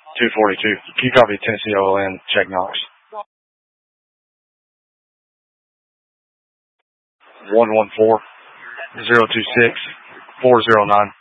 242. Can you copy Tennessee OLN, check Knox? 114-026-409.